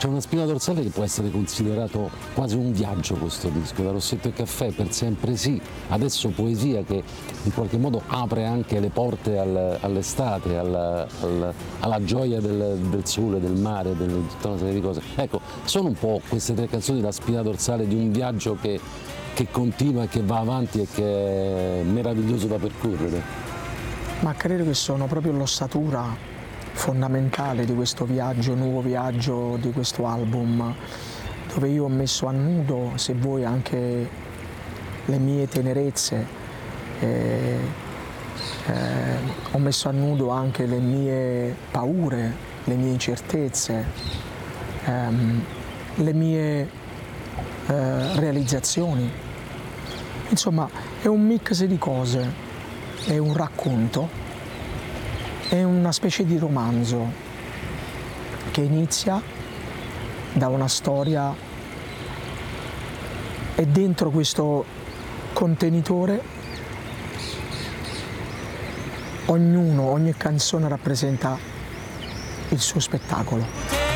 C'è una spina dorsale che può essere considerato quasi un viaggio, questo disco, da Rossetto e Caffè, Per sempre sì, adesso Poesia, che in qualche modo apre anche le porte all'estate, alla gioia del sole, del mare, di tutta una serie di cose. Ecco, sono un po' queste tre canzoni la spina dorsale di un viaggio che continua e che va avanti e che è meraviglioso da percorrere. Ma credo che sono proprio l'ossatura fondamentale di questo viaggio, nuovo viaggio di questo album, dove io ho messo a nudo, se vuoi, anche le mie tenerezze, ho messo a nudo anche le mie paure, le mie incertezze, le mie realizzazioni. Insomma, è un mix di cose, è un racconto. È una specie di romanzo che inizia da una storia e dentro questo contenitore ogni canzone rappresenta il suo spettacolo.